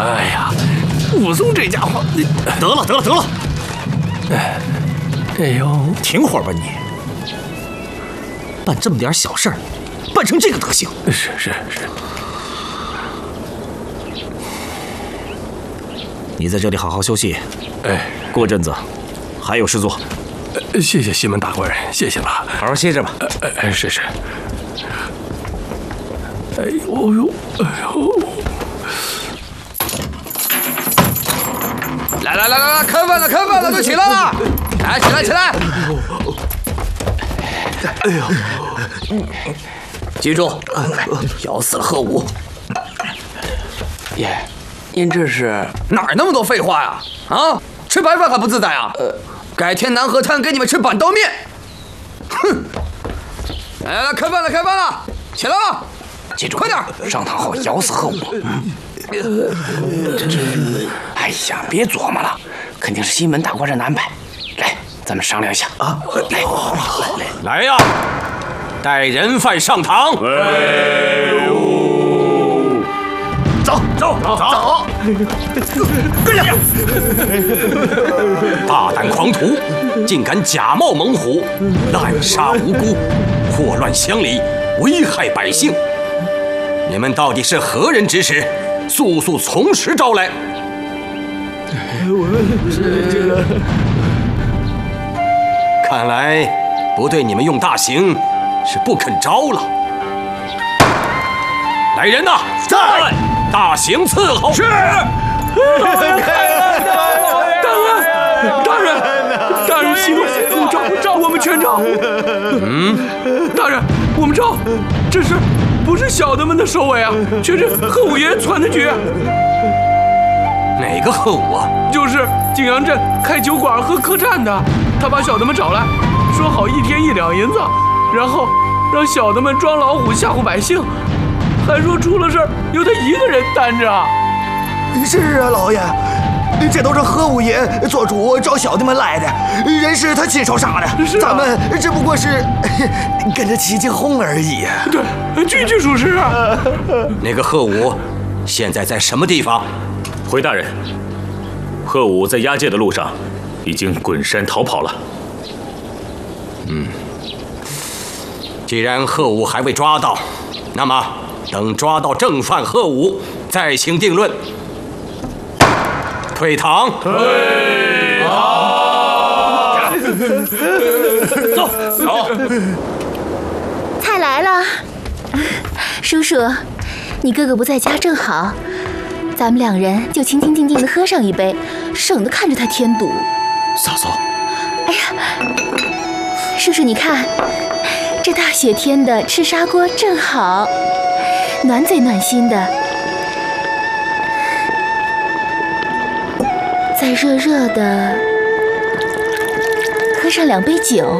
哎呀，武松这家伙， 得了！ 哎呦， 停会儿吧你！办这么点小事儿，办成这个德行。 是。 你在这里好好休息。 哎， 过阵子还有事做。 谢谢西门大官人，谢谢了。 好好歇着吧。 是。哎呦！ 来，开饭了，都起来了！来，起来！ 哎呦！ 记住，咬死了贺武。 爷，您这是哪儿那么多废话呀？啊，吃白饭还不自在啊？改天南河滩给你们吃板刀面。哼！来，开饭了，起来了！ 记住， 快点， 上堂后咬死贺武。哎呀，别琢磨了，肯定是西门大官人的安排。来，咱们商量一下啊！ 来呀，带人犯上堂。走！跟上！大胆狂徒，竟敢假冒猛虎，滥杀无辜，祸乱乡里，危害百姓。你们到底是何人指使？速从实招来！看来不对你们用大刑是不肯招了。来人呐，在！大刑伺候。是。 大人，息怒，召我们全招。大人，我们招，这事不是小的们的首尾啊，却是贺五爷传的局。 哪个贺武啊？ 就是景阳镇开酒馆和客栈的，他把小的们找来，说好1天1两银子，然后让小的们装老虎吓唬百姓，还说出了事儿由他一个人担着。 是啊，老爷，这都是贺五爷做主找小的们来的，人是他亲手杀的，咱们只不过是跟着起哄而已。 对，句属实啊。 那个贺武现在在什么地方？ 回大人，贺武在押解的路上已经滚山逃跑了。 既然贺武还未抓到，那么等抓到正犯贺武再行定论。退堂。退堂。走。 菜来了，叔叔，你哥哥不在家正好，咱们2人就清清静静的喝上一杯，省得看着他添堵。 嫂嫂， 哎呀，叔叔你看，这大雪天的吃砂锅正好，暖嘴暖心的。再热热的喝上2杯酒，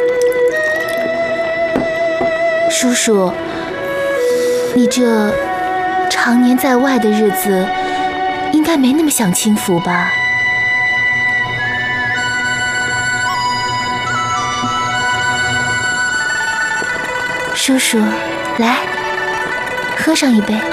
叔叔，你这常年在外的日子，应该没那么享清福吧？叔叔，来，喝上一杯。